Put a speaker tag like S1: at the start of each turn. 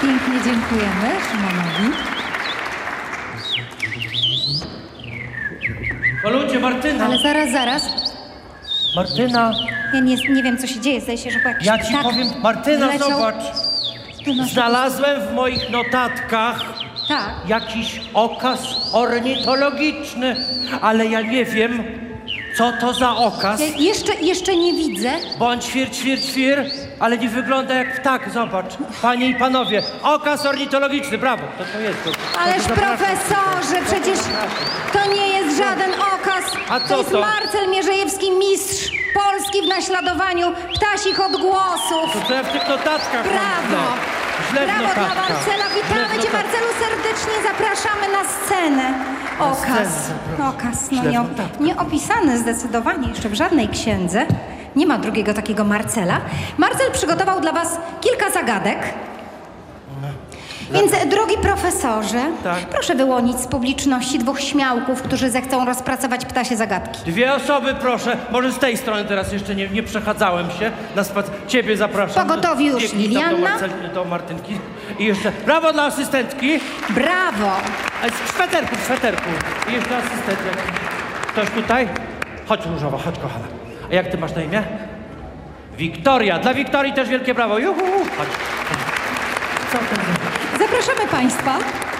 S1: Pięknie dziękujemy Szymonowi.
S2: O ludzie, Martyna!
S1: Ale zaraz.
S2: Martyna!
S1: Ja nie wiem, co się dzieje. Zdaje się, że po jakiś
S2: Ja ci
S1: ptak
S2: powiem, Martyna,
S1: wleciał
S2: zobacz!
S1: do naszego-
S2: Znalazłem w moich notatkach
S1: Tak.
S2: jakiś okaz ornitologiczny, ale ja nie wiem, co to za okaz.
S1: Ja jeszcze nie widzę.
S2: Bądź świr, ale nie wygląda jak ptak, zobacz. Panie i panowie, okaz ornitologiczny, brawo, to jest to.
S1: Ależ
S2: Zapraszam.
S1: profesorze, przecież to nie jest żaden okaz.
S2: A co
S1: to jest
S2: to?
S1: Marcel Mierzejewski, mistrz Polski w naśladowaniu ptasich odgłosów.
S2: To co ja w tych notatkach
S1: Brawo!
S2: Źle w
S1: Brawo dla
S2: notatkach.
S1: Marcela.
S2: Źle w
S1: Witamy cię,
S2: notatkach.
S1: Marcelu, serdecznie zapraszamy na scenę. Okaz, no
S2: Źle w notatkach.
S1: nieopisany zdecydowanie jeszcze w żadnej księdze. Nie ma drugiego takiego Marcela. Marcel przygotował dla was kilka zagadek. Więc, drogi profesorze,
S2: Tak.
S1: proszę wyłonić z publiczności 2 śmiałków, którzy zechcą rozpracować ptasie zagadki.
S2: 2 osoby, proszę. Może z tej strony teraz jeszcze nie przechadzałem się. Na Ciebie zapraszam.
S1: Pogotowi już
S2: Biegnij tam
S1: Lilianna.
S2: do Martynki. I jeszcze brawo dla asystentki.
S1: Brawo!
S2: W sweterku. I jeszcze asystent. Ktoś tutaj? Chodź różowa, chodź kochana. A jak ty masz na imię? Wiktoria. Dla Wiktorii też wielkie brawo. Juhu. Chodź. Co to za...
S1: Zapraszamy państwa.